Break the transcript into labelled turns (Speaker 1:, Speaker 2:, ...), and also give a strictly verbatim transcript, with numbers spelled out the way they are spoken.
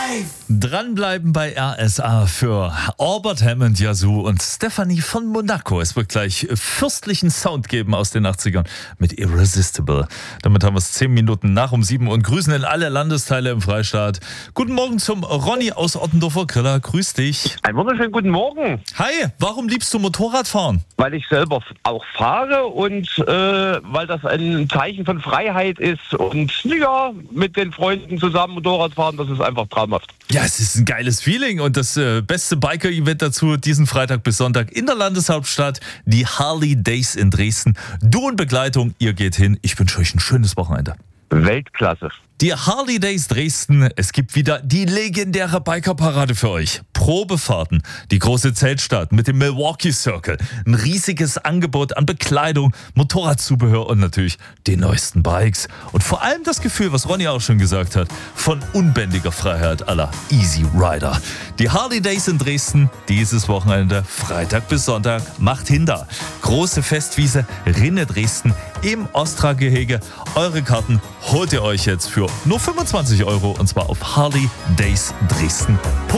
Speaker 1: Dranbleiben bei R S A für Albert Hammond, Yazoo und Stephanie von Monaco. Es wird gleich fürstlichen Sound geben aus den achtzigern mit Irresistible. Damit haben wir es zehn Minuten nach um sieben und grüßen in alle Landesteile im Freistaat. Guten Morgen zum Ronny aus Ottendorfer Griller. Grüß dich.
Speaker 2: Einen wunderschönen guten Morgen.
Speaker 1: Hi, warum liebst du Motorradfahren?
Speaker 2: Weil ich selber auch fahre und äh, weil das ein Zeichen von Freiheit ist und ja, mit den Freunden zusammen Motorrad fahren, das ist einfach traumhaft.
Speaker 1: Ja, es ist ein geiles Feeling und das äh, beste Biker-Event dazu diesen Freitag bis Sonntag in der Landeshauptstadt, die Harley Days in Dresden. Du und Begleitung, ihr geht hin. Ich wünsche euch ein schönes Wochenende.
Speaker 2: Weltklasse.
Speaker 1: Die Harley Days Dresden, es gibt wieder die legendäre Bikerparade für euch. Probefahrten, die große Zeltstadt mit dem Milwaukee Circle, ein riesiges Angebot an Bekleidung, Motorradzubehör und natürlich die neuesten Bikes. Und vor allem das Gefühl, was Ronny auch schon gesagt hat, von unbändiger Freiheit aller Easy Rider. Die Harley Days in Dresden, dieses Wochenende, Freitag bis Sonntag, macht hin da. Große Festwiese, Rinne Dresden im Ostra-Gehege. Eure Karten holt ihr euch jetzt für nur fünfundzwanzig Euro und zwar auf harley days dresden punkt de.